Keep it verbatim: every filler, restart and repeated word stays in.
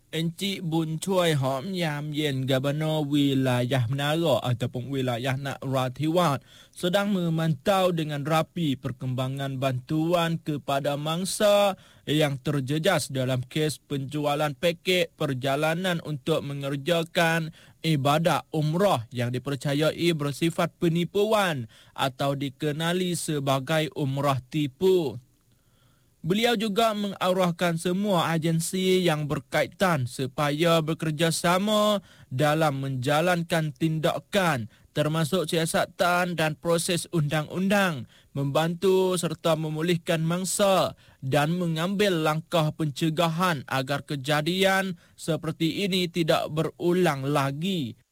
Encik Bun Choi Hom Yam Yen, Gubernur Wilayah Menara ataupun Wilayah Narathiwat sedang memantau dengan rapi perkembangan bantuan kepada mangsa yang terjejas dalam kes penjualan pakej perjalanan untuk mengerjakan ibadat umrah yang dipercayai bersifat penipuan atau dikenali sebagai umrah tipu. Beliau juga mengarahkan semua agensi yang berkaitan supaya bekerjasama dalam menjalankan tindakan termasuk siasatan dan proses undang-undang, membantu serta memulihkan mangsa dan mengambil langkah pencegahan agar kejadian seperti ini tidak berulang lagi.